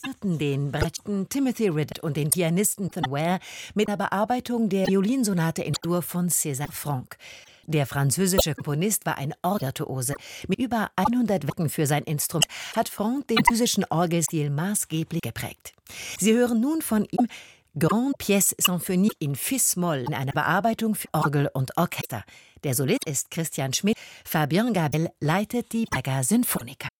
den Brechten Timothy Riddle und den Pianisten Nathan Ware mit einer Bearbeitung der Violinsonate in Dur von César Franck. Der französische Komponist war ein Orgelvirtuose. Mit über 100 Werken für sein Instrument hat Franck den französischen Orgelstil maßgeblich geprägt. Sie hören nun von ihm Grande Pièce Symphonie in Fis-Moll in einer Bearbeitung für Orgel und Orchester. Der Solist ist Christian Schmidt. Fabien Gabel leitet die Prager Sinfoniker.